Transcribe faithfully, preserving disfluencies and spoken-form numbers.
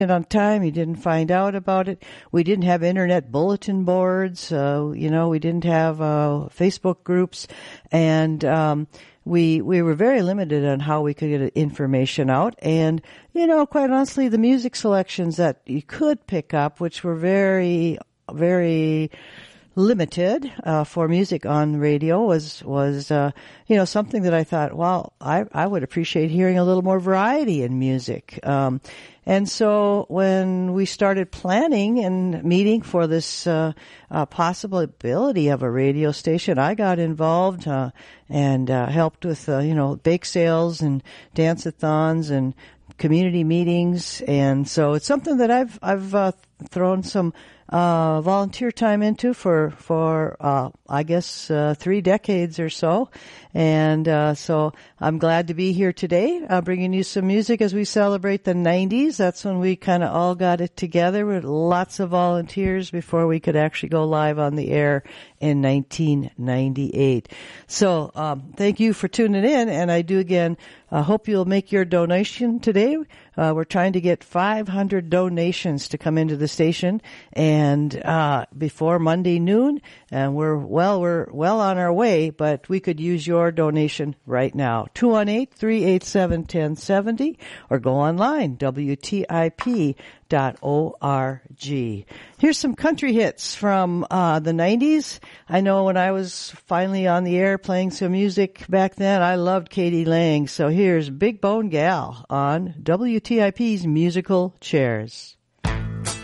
it on time. You didn't find out about it. We didn't have internet bulletin boards. Uh, you know, we didn't have uh, Facebook groups, and um, we we were very limited on how we could get information out. And you know, quite honestly, the music selections that you could pick up, which were very very limited uh, for music on radio, was was uh, you know something that I thought, wow, I I would appreciate hearing a little more variety in music. Um, and so when we started planning and meeting for this uh, uh, possibility of a radio station, I got involved uh, and uh, helped with uh, you know bake sales and dance-a-thons and community meetings, and so it's something that I've I've uh, thrown some uh volunteer time into for for uh I guess uh, three decades or so, and uh so I'm glad to be here today, uh, bringing you some music as we celebrate the nineties. That's when we kind of all got it together with lots of volunteers before we could actually go live on the air in nineteen ninety-eight. So um thank you for tuning in, and I do again uh, hope you'll make your donation today. Uh, we're trying to get five hundred donations to come into the station, and uh before Monday noon, and we're well we're well on our way, but we could use your donation right now. two one eight, three eight seven, one oh seven oh, or go online, W T I P dot org. Here's some country hits from uh the nineties. I know when I was finally on the air playing some music back then, I loved Katie Lang. So here's Big Bone Gal on W T I P's Musical Chairs.